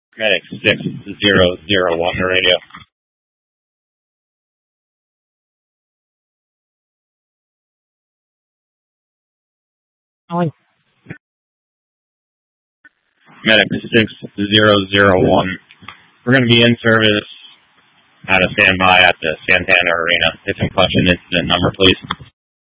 Medic 6001 radio. Calling. Medic 6001. We're going to be in service at a standby at the Santana Arena. If in question, incident number, please.